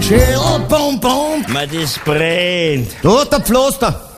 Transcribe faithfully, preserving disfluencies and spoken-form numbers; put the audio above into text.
Scheel, pom pom. Ma die sprint. Roter Pflaster.